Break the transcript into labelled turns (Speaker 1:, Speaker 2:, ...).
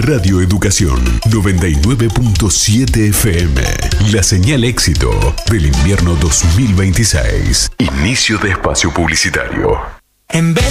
Speaker 1: Radio Educación 99.7 FM. La señal éxito del invierno 2026. Inicio de espacio publicitario.
Speaker 2: En vez